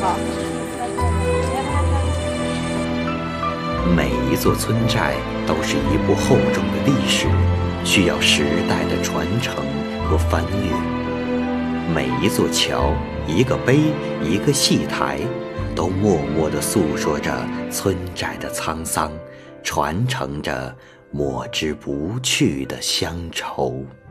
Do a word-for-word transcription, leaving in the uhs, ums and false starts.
每一座村寨都是一部厚重的历史，需要时代的传承和翻阅。每一座桥、一个碑、一个戏台，都默默地诉说着村寨的沧桑，传承着抹之不去的乡愁。